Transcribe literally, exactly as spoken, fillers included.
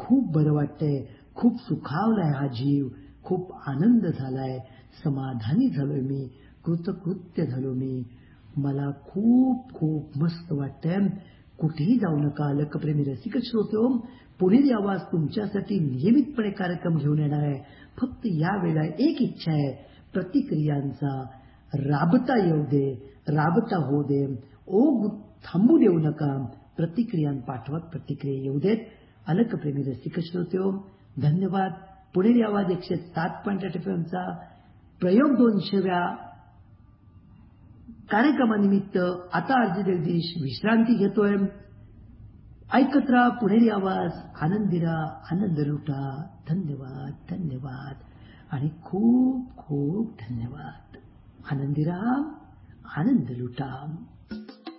खूप बरं वाटतंय, खूप सुखावलाय हा जीव, खूप आनंद झालाय, समाधानी झालोय मी, कृतकृत्य झालो मी. मला खूप खूप मस्त वाटतंय. कुठेही जाऊ नका लोकप्रेमी रसिक श्रोतेहो. पुणेरी आवाज तुमच्यासाठी नियमितपणे कार्यक्रम घेऊन येणार आहे. फक्त यावेळेला एक इच्छा आहे, प्रतिक्रियांचा राबता येऊ दे, राबता होऊ दे. ओघ थांबू देऊ नका. प्रतिक्रिया पाठवा, प्रतिक्रिया येऊ देत. अलकप्रेमी रसिक श्रोतेहो, धन्यवाद. पुणेरी आवाज एकशे सात पॉईंट आठ एफ एमचा प्रयोग दोनशेव्या कार्यक्रमानिमित्त आता आरजी जगदीश विश्रांती घेतोय. ऐकत राहा पुणेरी आवाज. आनंदी राहा, आनंद लुटा. धन्यवाद, धन्यवाद आणि खूप खूप धन्यवाद. आनंदी राहा, आनंद लुटा.